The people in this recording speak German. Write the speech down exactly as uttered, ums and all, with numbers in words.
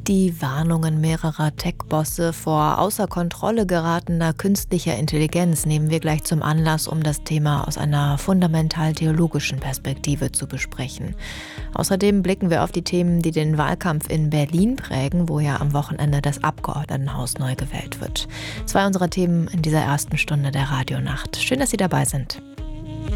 Die Warnungen mehrerer Tech-Bosse vor außer Kontrolle geratener künstlicher Intelligenz nehmen wir gleich zum Anlass, um das Thema aus einer fundamental theologischen Perspektive zu besprechen. Außerdem blicken wir auf die Themen, die den Wahlkampf in Berlin prägen, wo ja am Wochenende das Abgeordnetenhaus neu gewählt wird. Zwei unserer Themen in dieser ersten Stunde der Radionacht. Schön, dass Sie dabei sind.